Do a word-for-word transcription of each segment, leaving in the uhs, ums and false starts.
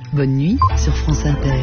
Bonne nuit sur France Inter.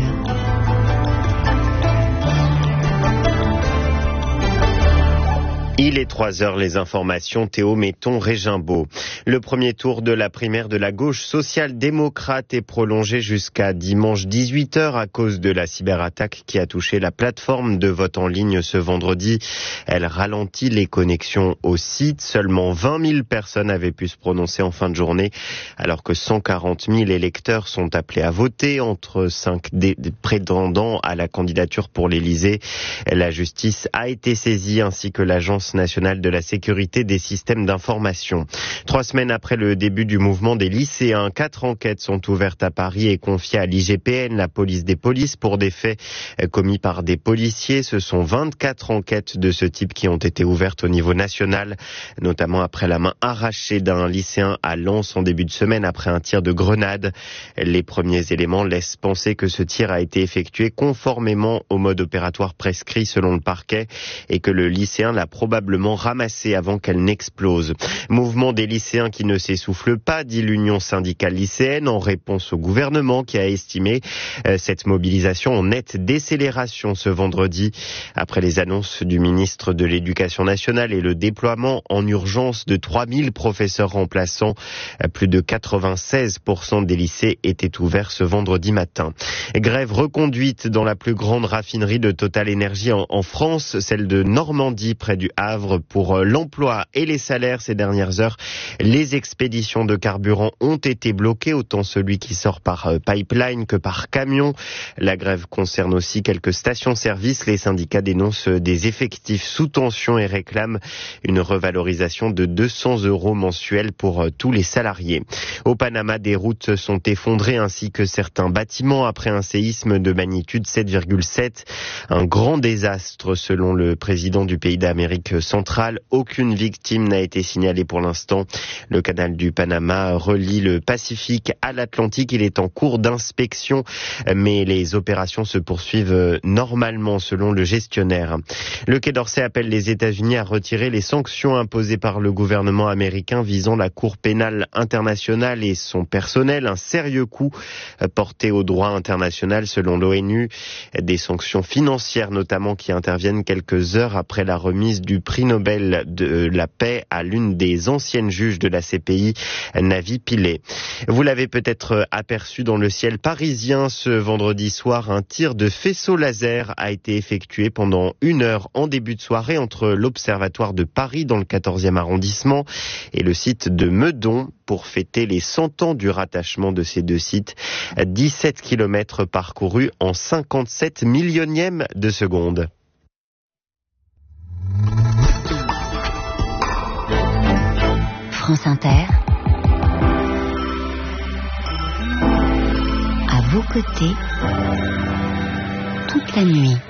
Il est trois heures, les informations, Théo Metton-Régimbaud. Le premier tour de la primaire de la gauche social-démocrate est prolongé jusqu'à dimanche dix-huit heures à cause de la cyberattaque qui a touché la plateforme de vote en ligne ce vendredi. Elle ralentit les connexions au site. Seulement vingt mille personnes avaient pu se prononcer en fin de journée, alors que cent quarante mille électeurs sont appelés à voter entre cinq prétendants à la candidature pour l'Élysée. La justice a été saisie ainsi que l'agence nationale de la sécurité des systèmes d'information. Trois semaines après le début du mouvement des lycéens, quatre enquêtes sont ouvertes à Paris et confiées à l'I G P N, la police des polices, pour des faits commis par des policiers. Ce sont vingt-quatre enquêtes de ce type qui ont été ouvertes au niveau national, notamment après la main arrachée d'un lycéen à Lens en début de semaine après un tir de grenade. Les premiers éléments laissent penser que ce tir a été effectué conformément au mode opératoire prescrit selon le parquet et que le lycéen l'a probablement ramassée avant qu'elle n'explose. Mouvement des lycéens qui ne s'essouffle pas, dit l'Union syndicale lycéenne, en réponse au gouvernement qui a estimé euh, cette mobilisation en nette décélération ce vendredi, après les annonces du ministre de l'Éducation nationale et le déploiement en urgence de trois mille professeurs remplaçants. Plus de quatre-vingt-seize pour cent des lycées étaient ouverts ce vendredi matin. Grève reconduite dans la plus grande raffinerie de Total Énergie en, en France, celle de Normandie près du Havre, pour l'emploi et les salaires ces dernières heures. Les expéditions de carburant ont été bloquées, autant celui qui sort par pipeline que par camion. La grève concerne aussi quelques stations-service. Les syndicats dénoncent des effectifs sous tension et réclament une revalorisation de deux cents euros mensuels pour tous les salariés. Au Panama, des routes sont effondrées ainsi que certains bâtiments après un séisme de magnitude sept virgule sept. Un grand désastre selon le président du pays d'Amérique centrale. Aucune victime n'a été signalée pour l'instant. Le canal du Panama relie le Pacifique à l'Atlantique. Il est en cours d'inspection, mais les opérations se poursuivent normalement selon le gestionnaire. Le Quai d'Orsay appelle les États-Unis à retirer les sanctions imposées par le gouvernement américain visant la Cour pénale internationale et son personnel. Un sérieux coup porté au droit international selon l'ONU. Des sanctions financières notamment qui interviennent quelques heures après la remise du prix Nobel de la paix à l'une des anciennes juges de la C P I, Navi Pillay. Vous l'avez peut-être aperçu dans le ciel parisien ce vendredi soir, un tir de faisceau laser a été effectué pendant une heure en début de soirée entre l'Observatoire de Paris dans le quatorzième arrondissement et le site de Meudon pour fêter les cent ans du rattachement de ces deux sites. dix-sept kilomètres parcourus en cinquante-sept millionièmes de seconde. France Inter, à vos côtés, toute la nuit.